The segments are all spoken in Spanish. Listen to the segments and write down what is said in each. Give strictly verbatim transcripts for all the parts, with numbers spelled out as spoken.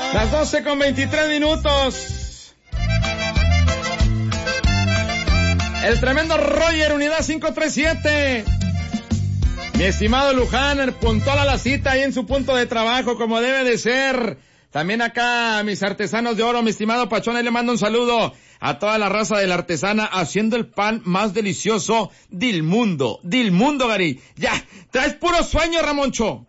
Las doce con veintitrés minutos. El tremendo Roger, unidad cinco tres siete. Mi estimado Luján, puntual a la cita ahí en su punto de trabajo, como debe de ser. También acá, mis artesanos de oro, mi estimado Pachón, ahí le mando un saludo a toda la raza de la artesana, haciendo el pan más delicioso del mundo. Del mundo, Gary. Ya, traes puro sueño, Ramoncho.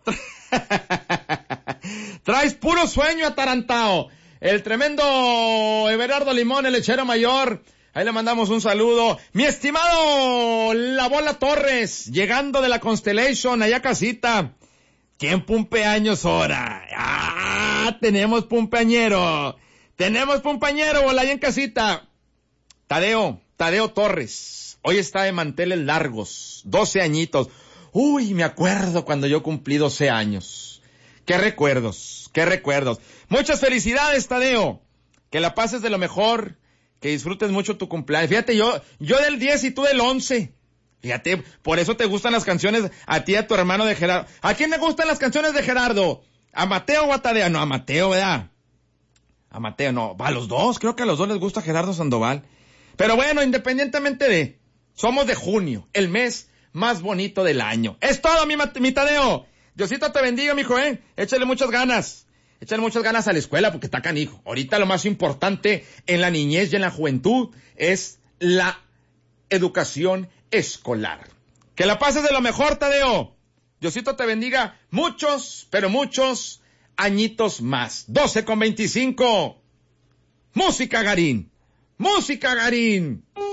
Traes puro sueño atarantado. El tremendo Everardo Limón, el lechero mayor. Ahí le mandamos un saludo. Mi estimado La Bola Torres, llegando de la Constellation, allá casita. ¿Quién pumpeaños ahora? ¡Ah! Tenemos pumpeañero. Tenemos pumpeañero, bola, allá en casita. Tadeo, Tadeo Torres. Hoy está de manteles largos. doce añitos. Uy, me acuerdo cuando yo cumplí doce años. Qué recuerdos, qué recuerdos. Muchas felicidades, Tadeo. Que la pases de lo mejor. Que disfrutes mucho tu cumpleaños. Fíjate, yo, yo del diez y tú del once. Fíjate, por eso te gustan las canciones a ti y a tu hermano de Gerardo. ¿A quién le gustan las canciones de Gerardo? ¿A Mateo o a Tadeo? No, a Mateo, ¿verdad? A Mateo, no. A los dos, creo que a los dos les gusta Gerardo Sandoval. Pero bueno, independientemente de, somos de junio, el mes más bonito del año. Es todo, mi, mi Tadeo. Diosito te bendiga, mijo, eh. Échale muchas ganas. Échale muchas ganas a la escuela porque está canijo. Ahorita lo más importante en la niñez y en la juventud es la educación escolar. Que la pases de lo mejor, Tadeo. Diosito te bendiga muchos, pero muchos añitos más. doce con veinticinco. Música, Garín. Música, Garín.